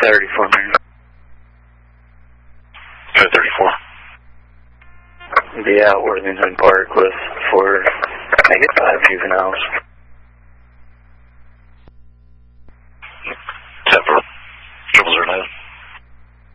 Saturday for me. 34. Be out Worthington Park with 4, maybe 5 juveniles.